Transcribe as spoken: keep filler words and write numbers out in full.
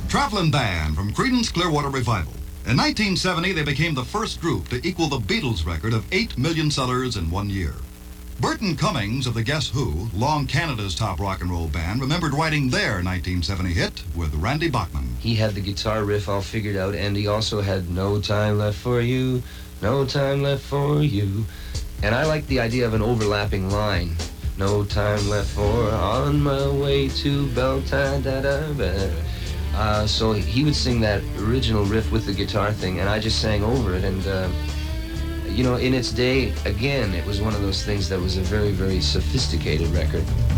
Traveling Band from Creedence Clearwater Revival. In nineteen seventy, they became the first group to equal the Beatles record of eight million sellers in one year. Burton Cummings of the Guess Who, long Canada's top rock and roll band, remembered writing their nineteen seventy hit with Randy Bachman. He had the guitar riff all figured out, and he also had No Time Left for You, No Time Left for You. And I like the idea of an overlapping line. No time left for On My Way to Beltane, da da da. Uh, so he would sing that original riff with the guitar thing, and I just sang over it. And, uh, you know, in its day, again, it was one of those things that was a very, very sophisticated record.